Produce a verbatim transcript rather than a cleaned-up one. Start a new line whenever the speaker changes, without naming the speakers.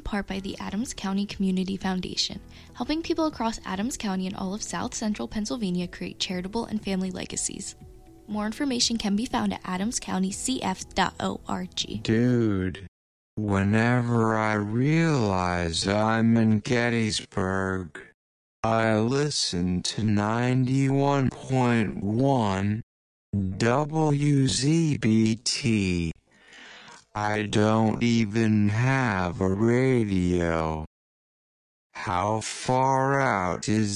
part by the Adams County Community Foundation, helping people across Adams County and all of South Central Pennsylvania create charitable and family legacies. More information can be found at adams county c f dot org.
Dude, whenever I realize I'm in Gettysburg, I listen to ninety-one point one W Z B T. I don't even have a radio. How far out is